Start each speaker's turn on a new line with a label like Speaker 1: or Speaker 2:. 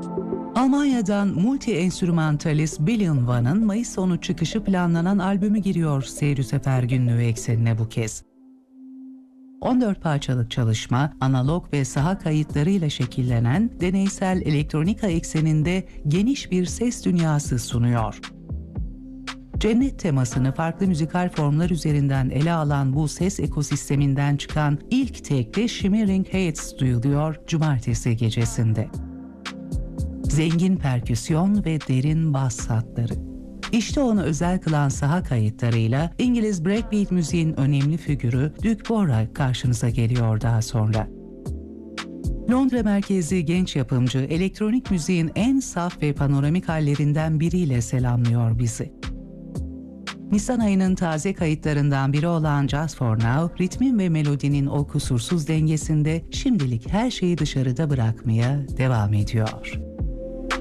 Speaker 1: Almanya'dan multi-enstrümantalist Billion One'ın Mayıs sonu çıkışı planlanan albümü giriyor seyir sefer günlüğü eksenine bu kez. 14 parçalık çalışma, analog ve saha kayıtlarıyla şekillenen deneysel elektronika ekseninde geniş bir ses dünyası sunuyor. Cennet temasını farklı müzikal formlar üzerinden ele alan bu ses ekosisteminden çıkan ilk tekli Shimmering Heights duyuluyor cumartesi gecesinde. Zengin perküsyon ve derin bas hatları. İşte onu özel kılan saha kayıtlarıyla İngiliz breakbeat müziğin önemli figürü Duke Bora karşınıza geliyor daha sonra. Londra merkezli genç yapımcı elektronik müziğin en saf ve panoramik hallerinden biriyle selamlıyor bizi. Nisan ayının taze kayıtlarından biri olan Just For Now, ritmin ve melodinin o kusursuz dengesinde şimdilik her şeyi dışarıda bırakmaya devam ediyor.